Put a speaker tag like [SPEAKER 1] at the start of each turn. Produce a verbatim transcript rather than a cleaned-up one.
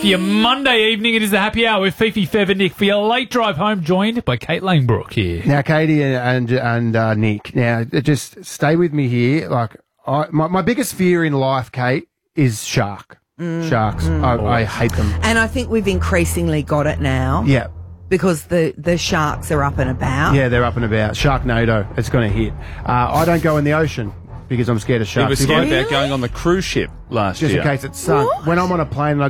[SPEAKER 1] For your Monday evening, it is the happy hour with Fifi, Fev and Nick. For your late drive home, joined by Kate Langbrook here.
[SPEAKER 2] Now, Katie and and uh, Nick, now, just stay with me here. Like, I, my, my biggest fear in life, Kate, is shark. Mm, Sharks. Mm. I, I hate them.
[SPEAKER 3] And I think we've increasingly got it now.
[SPEAKER 2] Yeah.
[SPEAKER 3] Because the, the sharks are up and about.
[SPEAKER 2] Yeah, they're up and about. Sharknado, it's going to hit. Uh, I don't go in the ocean because I'm scared of sharks.
[SPEAKER 4] You were scared about going on the cruise ship last
[SPEAKER 2] Just
[SPEAKER 4] year.
[SPEAKER 2] in case it sunk.
[SPEAKER 3] What?
[SPEAKER 2] When I'm on a plane and I